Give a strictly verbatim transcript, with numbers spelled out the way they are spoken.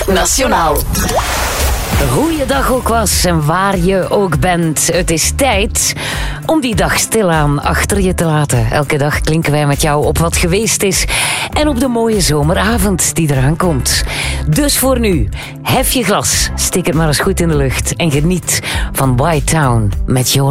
Nationaal. Goeiedag ook was en waar je ook bent. Het is tijd om die dag stilaan achter je te laten. Elke dag klinken wij met jou op wat geweest is en op de mooie zomeravond die eraan komt. Dus voor nu, hef je glas, steek het maar eens goed in de lucht en geniet van White Town met Your